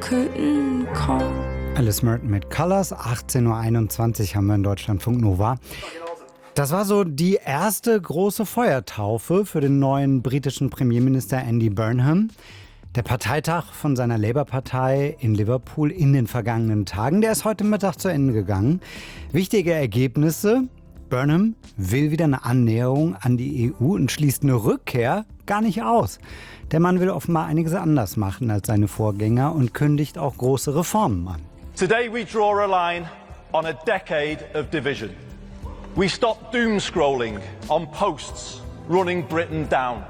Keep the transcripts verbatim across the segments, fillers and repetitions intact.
couldn't call. Alice Merton mit Colors, achtzehn Uhr einundzwanzig haben wir in Deutschlandfunk Nova. Das war so die erste große Feuertaufe für den neuen britischen Premierminister Andy Burnham. Der Parteitag von seiner Labour-Partei in Liverpool in den vergangenen Tagen, der ist heute Mittag zu Ende gegangen. Wichtige Ergebnisse: Burnham will wieder eine Annäherung an die E U und schließt eine Rückkehr gar nicht aus. Der Mann will offenbar einiges anders machen als seine Vorgänger und kündigt auch große Reformen an. Today we draw a line on a decade of division. We stop doom scrolling on posts running Britain down.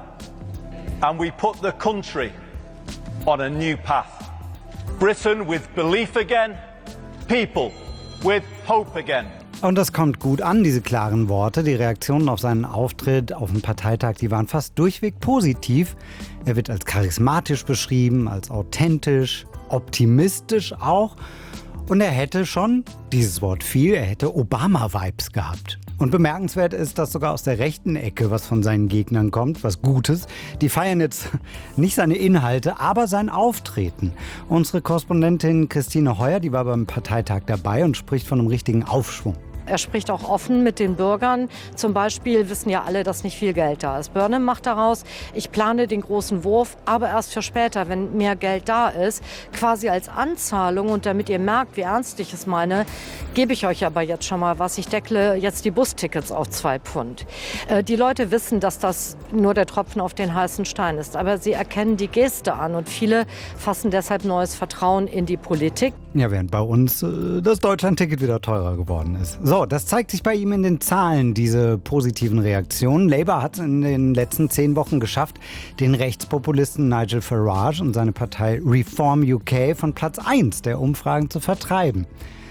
And we put the country on a new path. Britain with belief again, people with hope again. Und das kommt gut an, diese klaren Worte. Die Reaktionen auf seinen Auftritt auf dem Parteitag, die waren fast durchweg positiv. Er wird als charismatisch beschrieben, als authentisch, optimistisch auch. Und er hätte schon, dieses Wort fiel, er hätte Obama-Vibes gehabt. Und bemerkenswert ist, dass sogar aus der rechten Ecke was von seinen Gegnern kommt, was Gutes. Die feiern jetzt nicht seine Inhalte, aber sein Auftreten. Unsere Korrespondentin Christine Heuer, die war beim Parteitag dabei und spricht von einem richtigen Aufschwung. Er spricht auch offen mit den Bürgern. Zum Beispiel wissen ja alle, dass nicht viel Geld da ist. Burnham macht daraus: Ich plane den großen Wurf, aber erst für später, wenn mehr Geld da ist. Quasi als Anzahlung, und damit ihr merkt, wie ernst ich es meine, gebe ich euch aber jetzt schon mal was. Ich deckle jetzt die Bustickets auf zwei Pfund. Äh, die Leute wissen, dass das nur der Tropfen auf den heißen Stein ist. Aber sie erkennen die Geste an und viele fassen deshalb neues Vertrauen in die Politik. Ja, während bei uns äh, das Deutschlandticket wieder teurer geworden ist. So, das zeigt sich bei ihm in den Zahlen, diese positiven Reaktionen. Labour hat es in den letzten zehn Wochen geschafft, den Rechtspopulisten Nigel Farage und seine Partei Reform U K von Platz eins der Umfragen zu vertreiben.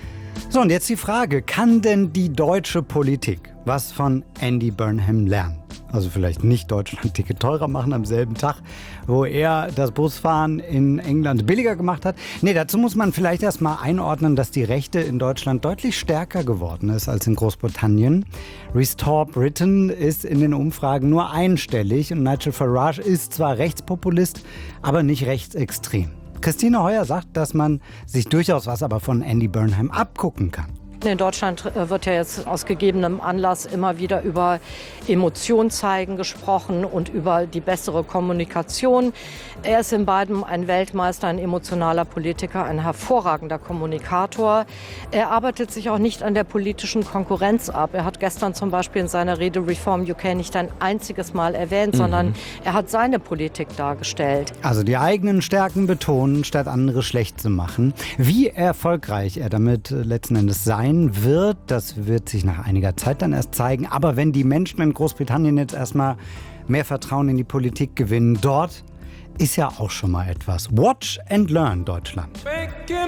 So, und jetzt die Frage: Kann denn die deutsche Politik was von Andy Burnham lernen? Also vielleicht nicht Deutschland-Ticket teurer machen am selben Tag, wo er das Busfahren in England billiger gemacht hat. Nee, dazu muss man vielleicht erst mal einordnen, dass die Rechte in Deutschland deutlich stärker geworden ist als in Großbritannien. Restore Britain ist in den Umfragen nur einstellig und Nigel Farage ist zwar Rechtspopulist, aber nicht rechtsextrem. Christine Heuer sagt, dass man sich durchaus was aber von Andy Burnham abgucken kann. In Deutschland wird ja jetzt aus gegebenem Anlass immer wieder über Emotion zeigen gesprochen und über die bessere Kommunikation. Er ist in beidem ein Weltmeister, ein emotionaler Politiker, ein hervorragender Kommunikator. Er arbeitet sich auch nicht an der politischen Konkurrenz ab. Er hat gestern zum Beispiel in seiner Rede Reform U K nicht ein einziges Mal erwähnt, mhm. sondern er hat seine Politik dargestellt. Also die eigenen Stärken betonen, statt andere schlecht zu machen. Wie erfolgreich er damit letzten Endes sein wird, das wird sich nach einiger Zeit dann erst zeigen. Aber wenn die Menschen in Großbritannien jetzt erstmal mehr Vertrauen in die Politik gewinnen, dort ist ja auch schon mal etwas. Watch and learn, Deutschland.